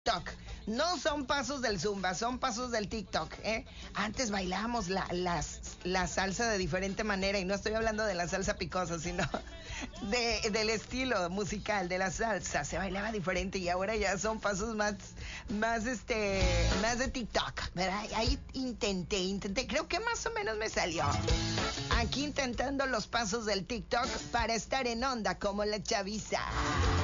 TikTok. No son pasos del Zumba, son pasos del TikTok, ¿eh? Antes bailábamos la salsa de diferente manera, y no estoy hablando de la salsa picosa, sino del estilo musical de la salsa. Se bailaba diferente y ahora ya son pasos más de TikTok, ¿verdad? Ahí intenté, creo que más o menos me salió. Aquí intentando los pasos del TikTok para estar en onda como la chaviza.